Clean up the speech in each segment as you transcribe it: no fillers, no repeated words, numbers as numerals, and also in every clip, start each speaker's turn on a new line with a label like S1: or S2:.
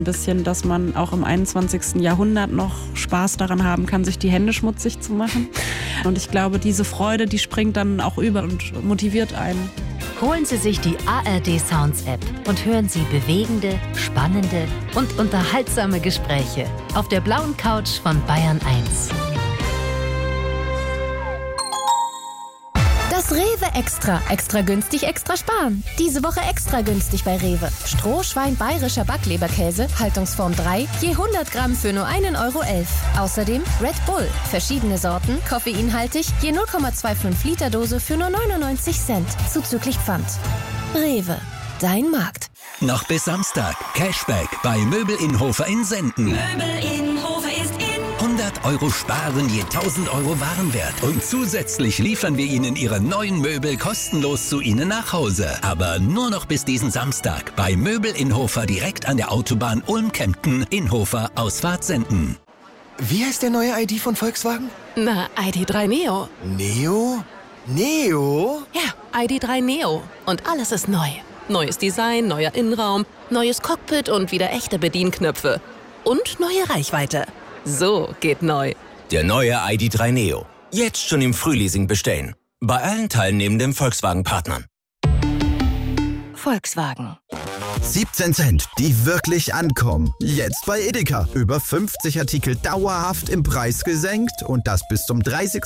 S1: Ein bisschen, dass man auch im 21. Jahrhundert noch Spaß daran haben kann, sich die Hände schmutzig zu machen. Und ich glaube, diese Freude, die springt dann auch über und motiviert einen.
S2: Holen Sie sich die ARD Sounds App und hören Sie bewegende, spannende und unterhaltsame Gespräche auf der blauen Couch von Bayern 1.
S3: Das Rewe Extra. Extra günstig, extra sparen. Diese Woche extra günstig bei Rewe. Strohschwein bayerischer Backleberkäse, Haltungsform 3, je 100 Gramm für nur 1,11 €. Außerdem Red Bull, verschiedene Sorten, koffeinhaltig, je 0,25 Liter Dose für nur 99 Cent, zuzüglich Pfand. Rewe, dein Markt.
S4: Noch bis Samstag. Cashback bei Möbel Inhofer in Senden.
S5: Möbel Inhofer ist in.
S4: 100 € sparen je 1000 € Warenwert. Und zusätzlich liefern wir Ihnen Ihre neuen Möbel kostenlos zu Ihnen nach Hause. Aber nur noch bis diesen Samstag bei Möbel Inhofer direkt an der Autobahn Ulm-Kempten, Inhofer, Ausfahrt Senden.
S6: Wie heißt der neue ID von Volkswagen?
S7: Na, ID.3 Neo.
S6: Neo? Neo?
S7: Ja, ID.3 Neo. Und alles ist neu. Neues Design, neuer Innenraum, neues Cockpit und wieder echte Bedienknöpfe. Und neue Reichweite. So geht neu.
S8: Der neue ID.3 Neo. Jetzt schon im Frühleasing bestellen. Bei allen teilnehmenden Volkswagen-Partnern.
S7: Volkswagen.
S9: 17 Cent, die wirklich ankommen. Jetzt bei Edeka. Über 50 Artikel dauerhaft im Preis gesenkt und das bis zum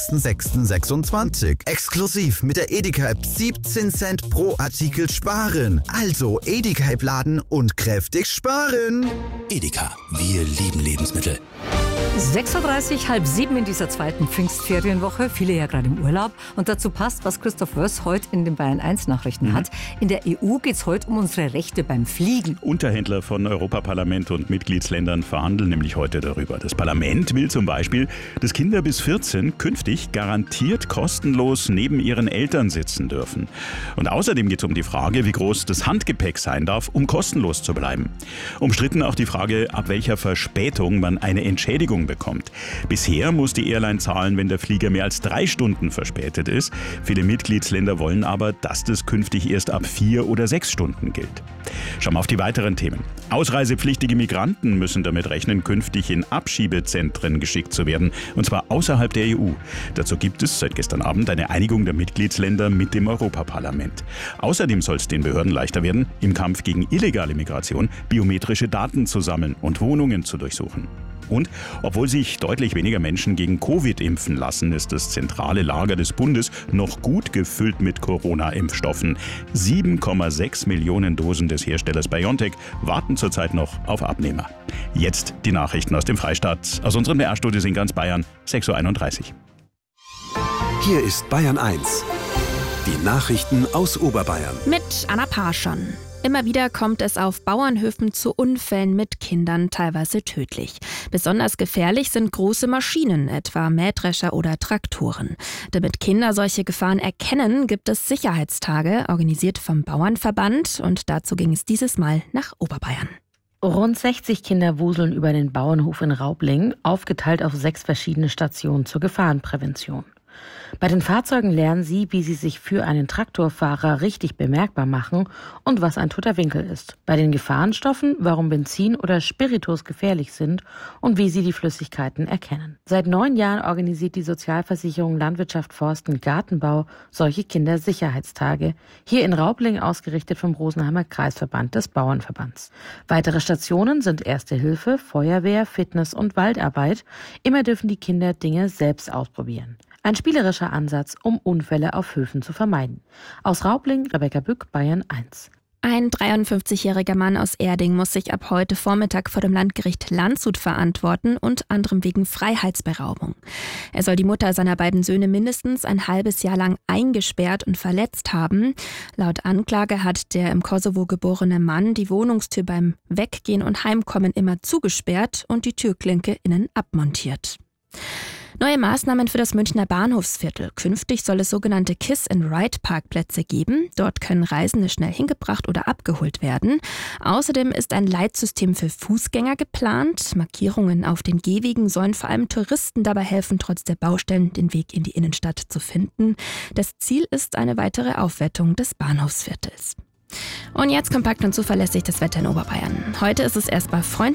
S9: 30.06.26. Exklusiv mit der Edeka-App 17 Cent pro Artikel sparen. Also Edeka-App laden und kräftig sparen.
S4: Edeka, wir lieben Lebensmittel.
S10: 6.30 Uhr, halb 7 in dieser zweiten Pfingstferienwoche. Viele ja gerade im Urlaub. Und dazu passt, was Christoph Wörs heute in den Bayern 1 Nachrichten hat. In der EU geht es heute um unsere Rechte beim Fliegen.
S11: Unterhändler von Europaparlament und Mitgliedsländern verhandeln nämlich heute darüber. Das Parlament will zum Beispiel, dass Kinder bis 14 künftig garantiert kostenlos neben ihren Eltern sitzen dürfen. Und außerdem geht es um die Frage, wie groß das Handgepäck sein darf, um kostenlos zu bleiben. Umstritten auch die Frage, ab welcher Verspätung man eine Entschädigung bekommt. Bisher muss die Airline zahlen, wenn der Flieger mehr als 3 Stunden verspätet ist. Viele Mitgliedsländer wollen aber, dass das künftig erst ab 4 oder 6 Stunden gilt. Schauen wir auf die weiteren Themen. Ausreisepflichtige Migranten müssen damit rechnen, künftig in Abschiebezentren geschickt zu werden, und zwar außerhalb der EU. Dazu gibt es seit gestern Abend eine Einigung der Mitgliedsländer mit dem Europaparlament. Außerdem soll es den Behörden leichter werden, im Kampf gegen illegale Migration biometrische Daten zu sammeln und Wohnungen zu durchsuchen. Und obwohl sich deutlich weniger Menschen gegen Covid impfen lassen, ist das zentrale Lager des Bundes noch gut gefüllt mit Corona-Impfstoffen. 7,6 Millionen Dosen des Herstellers BioNTech warten zurzeit noch auf Abnehmer. Jetzt die Nachrichten aus dem Freistaat, aus unseren BR-Studios in ganz Bayern, 6.31 Uhr.
S12: Hier ist Bayern 1. Die Nachrichten aus Oberbayern.
S13: Mit Anna Parschon. Immer wieder kommt es auf Bauernhöfen zu Unfällen mit Kindern, teilweise tödlich. Besonders gefährlich sind große Maschinen, etwa Mähdrescher oder Traktoren. Damit Kinder solche Gefahren erkennen, gibt es Sicherheitstage, organisiert vom Bauernverband. Und dazu ging es dieses Mal nach Oberbayern.
S14: Rund 60 Kinder wuseln über den Bauernhof in Raubling, aufgeteilt auf 6 verschiedene Stationen zur Gefahrenprävention. Bei den Fahrzeugen lernen sie, wie sie sich für einen Traktorfahrer richtig bemerkbar machen und was ein toter Winkel ist. Bei den Gefahrenstoffen, warum Benzin oder Spiritus gefährlich sind und wie sie die Flüssigkeiten erkennen. Seit 9 Jahren organisiert die Sozialversicherung Landwirtschaft, Forsten, Gartenbau solche Kindersicherheitstage, hier in Raubling ausgerichtet vom Rosenheimer Kreisverband des Bauernverbands. Weitere Stationen sind Erste Hilfe, Feuerwehr, Fitness und Waldarbeit. Immer dürfen die Kinder Dinge selbst ausprobieren. Ein spielerischer Ansatz, um Unfälle auf Höfen zu vermeiden. Aus Raubling, Rebecca Bück, Bayern 1.
S13: Ein 53-jähriger Mann aus Erding muss sich ab heute Vormittag vor dem Landgericht Landshut verantworten, unter anderem wegen Freiheitsberaubung. Er soll die Mutter seiner beiden Söhne mindestens ein halbes Jahr lang eingesperrt und verletzt haben. Laut Anklage hat der im Kosovo geborene Mann die Wohnungstür beim Weggehen und Heimkommen immer zugesperrt und die Türklinke innen abmontiert. Neue Maßnahmen für das Münchner Bahnhofsviertel. Künftig soll es sogenannte Kiss-and-Ride-Parkplätze geben. Dort können Reisende schnell hingebracht oder abgeholt werden. Außerdem ist ein Leitsystem für Fußgänger geplant. Markierungen auf den Gehwegen sollen vor allem Touristen dabei helfen, trotz der Baustellen den Weg in die Innenstadt zu finden. Das Ziel ist eine weitere Aufwertung des Bahnhofsviertels. Und jetzt kompakt und zuverlässig das Wetter in Oberbayern. Heute ist es erstmal freundlich.